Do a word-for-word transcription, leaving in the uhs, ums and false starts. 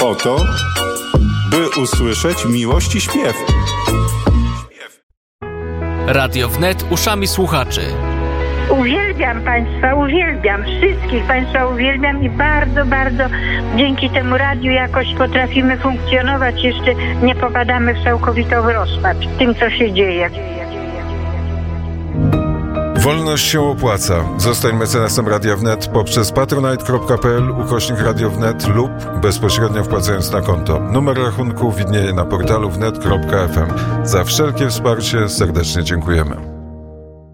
o to, by usłyszeć miłość i śpiew. Radio Wnet uszami słuchaczy. Uwielbiam Państwa, uwielbiam, wszystkich Państwa uwielbiam i bardzo, bardzo dzięki temu radiu jakoś potrafimy funkcjonować, jeszcze nie popadamy w całkowitą rozpacz w tym, co się dzieje. Wolność się opłaca. Zostań mecenasem Radia Wnet poprzez patronite.pl ukośnik Radio Wnet lub bezpośrednio wpłacając na konto. Numer rachunku widnieje na portalu wnet kropka f m. Za wszelkie wsparcie serdecznie dziękujemy.